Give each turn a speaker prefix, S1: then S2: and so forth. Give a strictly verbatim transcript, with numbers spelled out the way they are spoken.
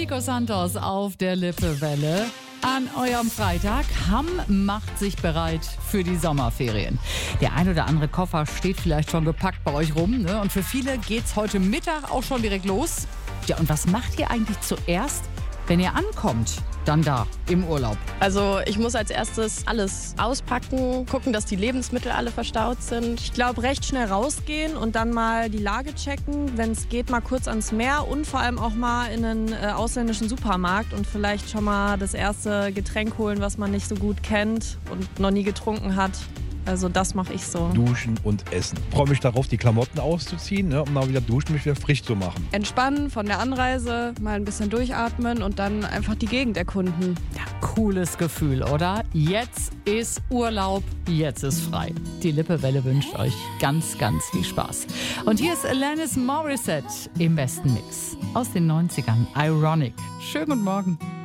S1: Nico Santos auf der Lippewelle. An eurem Freitag. Hamm macht sich bereit für die Sommerferien. Der ein oder andere Koffer steht vielleicht schon gepackt bei euch rum, ne? Und für viele geht's heute Mittag auch schon direkt los. Ja, und was macht ihr eigentlich zuerst, wenn ihr ankommt? Dann da im Urlaub.
S2: Also ich muss als erstes alles auspacken, gucken, dass die Lebensmittel alle verstaut sind.
S3: Ich glaube, recht schnell rausgehen und dann mal die Lage checken. Wenn es geht, mal kurz ans Meer und vor allem auch mal in einen äh, ausländischen Supermarkt und vielleicht schon mal das erste Getränk holen, was man nicht so gut kennt und noch nie getrunken hat. Also das mache ich so.
S4: Duschen und essen. Ich freue mich darauf, die Klamotten auszuziehen, ne, um dann wieder duschen, mich wieder frisch zu machen.
S5: Entspannen von der Anreise, mal ein bisschen durchatmen und dann einfach die Gegend erkunden.
S1: Ja, cooles Gefühl, oder? Jetzt ist Urlaub, jetzt ist frei. Die Lippewelle wünscht euch ganz, ganz viel Spaß. Und hier ist Alanis Morissette im besten Mix aus den neunzigern. Ironic. Schönen guten Morgen.